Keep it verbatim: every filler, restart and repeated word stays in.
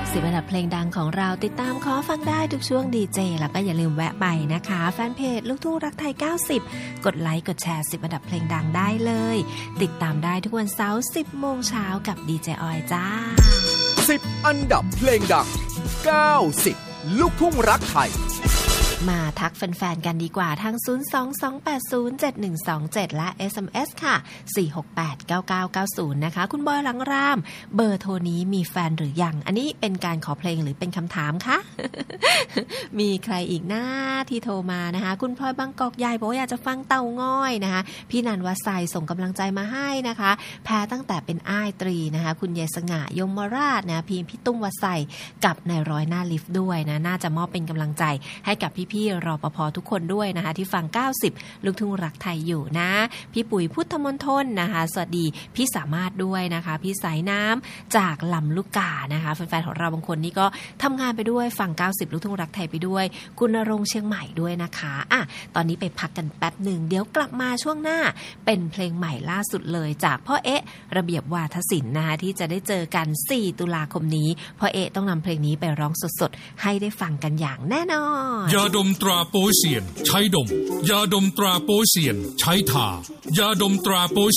สิบอันดับเพลงดังของเราติดตามขอฟังได้ทุกช่วงดีเจแล้วก็อย่าลืมแวะไปนะคะแฟนเพจลูกทุ่งรักไทยเก้าสิบกดไลค์กดแชร์สิบอันดับเพลงดังได้เลยติดตามได้ทุกวันเสาร์ สิบโมงเช้ากับดีเจออยจ้าสิบอันดับเพลงดังเก้าสิบลูกทุ่งรักไทยมาทักแฟนๆกันดีกว่าทางศูนย์ สอง สอง แปด ศูนย์ เจ็ด หนึ่ง สอง เจ็ดและ เอส เอ็ม เอส ค่ะสี่ หก แปด เก้า เก้า เก้า ศูนย์นะคะคุณบอยหลังรามเบอร์โทรนี้มีแฟนหรือยังอันนี้เป็นการขอเพลงหรือเป็นคำถามคะ มีใครอีกหน้าที่โทรมานะคะคุณพลอยบางกอกใหญ่บอกว่าอยากจะฟังเต่าง้อยนะคะพี่นันวสัยส่งกำลังใจมาให้นะคะแพ้ตั้งแต่เป็นอ้ายตรีนะคะคุณเยสง่ายมราชนะพีมพี่ตุ้มวสัยกับนายร้อยหน้าลิฟต์ด้วยนะน่าจะมอบเป็นกำลังใจให้กับพี่ๆรปภทุกคนด้วยนะคะที่ฟังเก้าสิบลูกทุ่งรักไทยอยู่นะพี่ปุ๋ยพุทธมณฑลนะคะสวัสดีพี่สามารถด้วยนะคะพี่สายน้ำจากลำลูกกานะคะแฟนๆของเราบางคนนี่ก็ทำงานไปด้วยฟังเก้าสิบลูกทุ่งรักไทยไปด้วยคุณณรงค์เชียงใหม่ด้วยนะคะอ่ะตอนนี้ไปพักกันแป๊บหนึ่งเดี๋ยวกลับมาช่วงหน้าเป็นเพลงใหม่ล่าสุดเลยจากพ่อเอ๊ะระเบียบวาทศิลป์นะคะที่จะได้เจอกันสี่ตุลาคมนี้พ่อเอ๊ะต้องนำเพลงนี้ไปร้องสดๆให้ได้ฟังกันอย่างแน่นอนยาดมตราโป๊เซียนใช้ดมยาดมตราโป๊เซียนใช้ทายาดมตราโป๊